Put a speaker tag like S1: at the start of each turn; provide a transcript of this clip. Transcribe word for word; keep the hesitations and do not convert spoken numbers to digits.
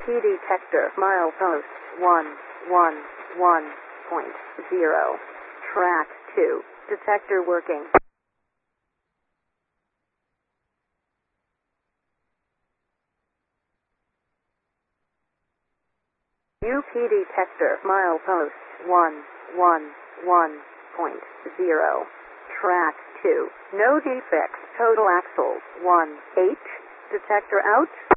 S1: detector milepost one one one point zero. Track two. Detector working. U P detector milepost one one one point zero. Track two. No defects. Total axles one. H. Detector out.